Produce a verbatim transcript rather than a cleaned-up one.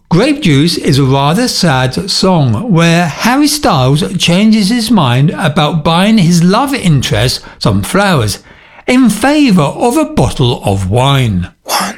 Grape Juice is a rather sad song where Harry Styles changes his mind about buying his love interest some flowers in favour of a bottle of wine. One,